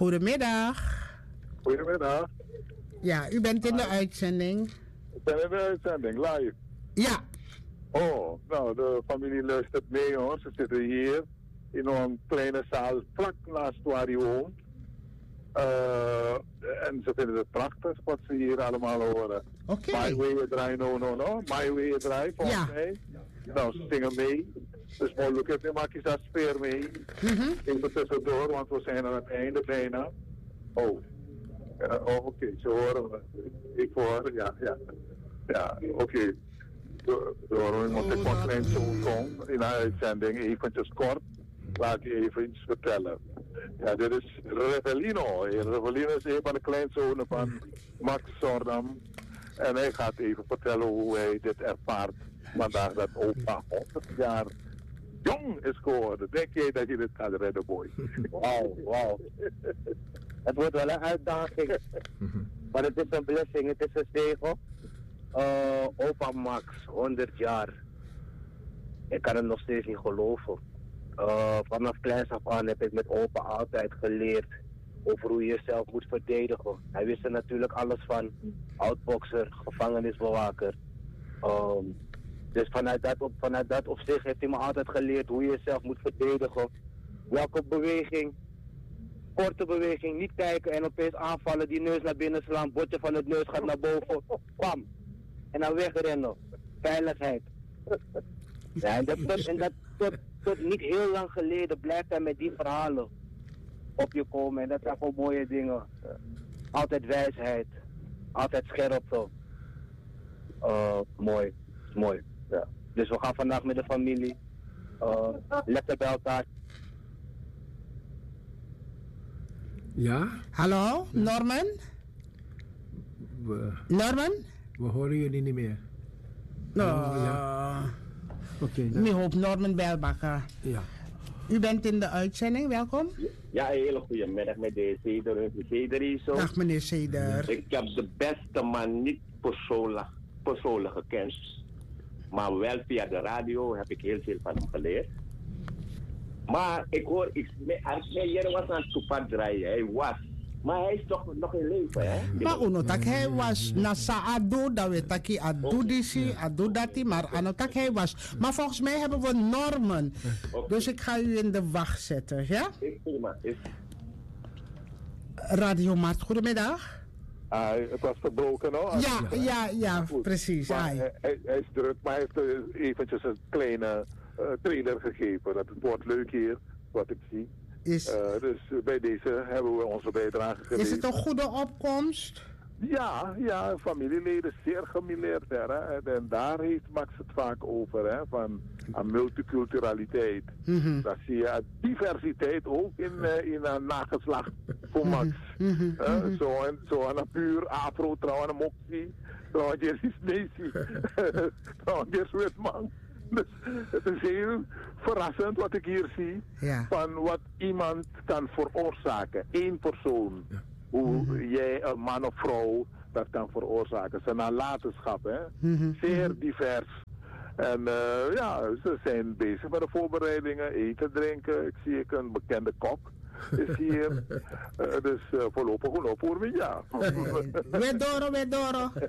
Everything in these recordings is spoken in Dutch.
Goedemiddag. Goedemiddag. Ja, u bent in de uitzending. Ik ben in de uitzending, live. Ja. Oh, nou, de familie luistert mee hoor. Ze zitten hier in een kleine zaal vlak naast waar je woont. En ze vinden het prachtig wat ze hier allemaal horen. Oké. My Way Draai, no. My Way Draai, volgens mij. Nou, ze zingen mee. Dus mogelijk maak je dat sfeer mee. Even tussendoor, want we zijn aan het einde bijna. Oh. Oké, ze horen me. Ik hoor, ja. Ja, oké. Door moet ik wat klein zo'n kom in de uitzending eventjes kort. Laat je even iets vertellen. Ja, dit is Revelino. Revelino is een van de kleinzonen van Max Sordam. En hij gaat even vertellen hoe hij dit ervaart vandaag dat opa 100 jaar jong is geworden. Denk jij dat je dit gaat redden, boy? Wauw. Het wordt wel een uitdaging. Maar het is een blessing, het is een zegel. Opa Max, 100 jaar. Ik kan het nog steeds niet geloven. Vanaf kleins af aan heb ik met opa altijd geleerd over hoe je jezelf moet verdedigen. Hij wist er natuurlijk alles van. Oudbokser, gevangenisbewaker. Dus vanuit dat opzicht heeft hij me altijd geleerd hoe je jezelf moet verdedigen. Welke beweging, korte beweging, niet kijken en opeens aanvallen, die neus naar binnen slaan, botje van het neus gaat naar boven, bam. En dan wegrennen. Veiligheid. Ja, en dat tot niet heel lang geleden blijft hij met die verhalen op je komen. En dat zijn gewoon mooie dingen. Altijd wijsheid. Altijd scherpte. Mooi. Ja. Dus we gaan vandaag met de familie lekker bij elkaar. Ja? Hallo, Norman? Norman? We horen jullie niet meer. Ja. Oké. Ik hoop Norman Welbakker. Ja. U bent in de uitzending, welkom. Ja, een hele goede middag met de Zeder hier zo. Dag meneer Zeder. Ik heb de beste man niet persoonlijk gekend. Maar wel via de radio heb ik heel veel van hem geleerd. Maar ik hoor, hij was aan het toepak draaien, hij was. Maar hij is toch nog in leven, hè? Maar unotak hij was na saado dat we taki adu disi adu dati maar anotak hij was. Maar volgens mij hebben we normen. Dus ik ga u in de wacht zetten, ja? Radio Mart, goedemiddag. Het was verbroken hoor. Ja, precies. Hij is druk, maar hij heeft eventjes een kleine trailer gegeven. Dat het wordt leuk hier, wat ik zie. Dus bij deze hebben we onze bijdrage geleverd. Is het een goede opkomst? Ja, familieleden zeer gemilitair. En daar heeft Max het vaak over, hè, van aan multiculturaliteit. Daar zie je diversiteit ook in een nageslacht voor Max. Zo een puur afro, trouwens een mopsie, trouwens hier is Nesi, trouwens hier is Witman. Dus het is heel verrassend wat ik hier zie, van wat iemand kan veroorzaken. Eén persoon, hoe jij, een man of vrouw, dat kan veroorzaken. Zijn nalatenschap, hè. Zeer divers. En ze zijn bezig met de voorbereidingen, eten, drinken. Ik zie een bekende kok is hier. Dus voorlopig voor me, ja. Wedoro.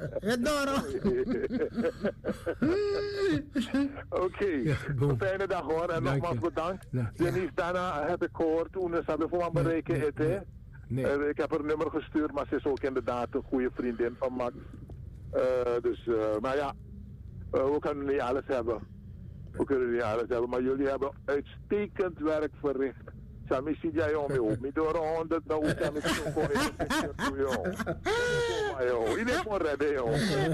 Oké, fijne dag hoor. En nogmaals bedankt. Denise, daarna heb ik gehoord, toen ze hebben voor me bereiken eten. Nee. Ik heb haar nummer gestuurd, maar ze is ook inderdaad een goede vriendin van Max. Maar ja, we kunnen niet alles hebben. Maar jullie hebben uitstekend werk verricht. Sami si jij om je mi door 100 na uta mi so ko yo. Ine mo rede yo.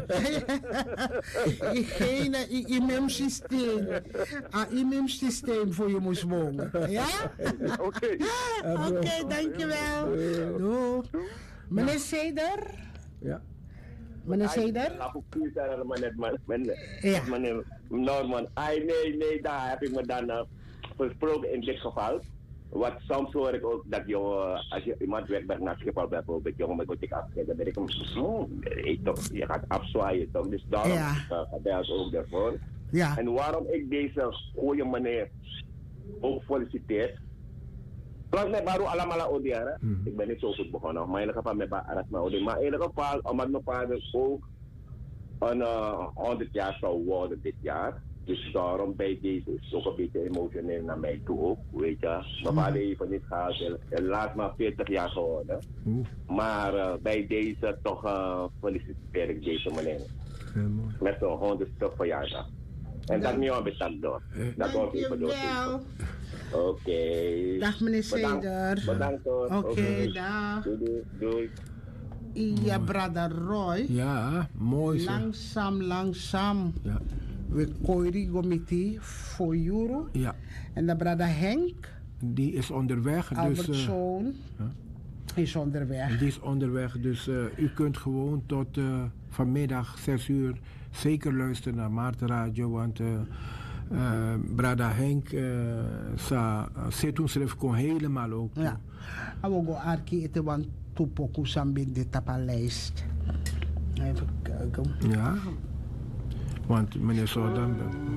Geen immuunsysteem voor je moest wonen. Ja? Oké, dankjewel. Doei. Meneer Zeder? Ja. Meneer Zeder? Meneer Norman. Nee, daar heb ik me dan versproken in dit geval. Wat soms hoor ik ook dat als je iemand werkt naar Schiphol bijvoorbeeld, jongen, maar ik afgeven, dan ben ik je gaat afzwaaien toch, dus daarom gebeld ik ook daarvoor. Ja. En waarom ik deze goede meneer ook feliciteer, Trouwens, met Baru Alamala Odiara. Ik ben niet zo goed begonnen. Maar in ieder geval met Arasma Odi. Maar in ieder geval, omdat mijn vader ook een 100 jaar zou worden dit jaar. Dus daarom bij deze is ook een beetje emotioneel naar mij toe ook. Weet je. Mijn vader heeft het niet gehad. Helaas maar 40 jaar geworden. Maar bij deze toch feliciteer ik deze meneer. Met zo'n 100ste verjaardag. En dat niet al betaald door. Dat wordt even door. Oké. Dag meneer Seder. Bedankt hoor. Oké, dag. Doei. Ja, brother Roy. Ja, mooi zeg. Langzaam. Ja. We koiri gomiti voor euro. Ja. En de brother Henk. Die is onderweg. Albertzoon. Is onderweg. Die is onderweg. Dus u kunt gewoon tot vanmiddag 6 uur zeker luisteren naar Maarten Radio. Want Brada Henk zit ons er kon helemaal ook. Ja. En we gaan arki eten want toepoku sambin de tapalijst. Even kijken. Ja. Want meneer Sodan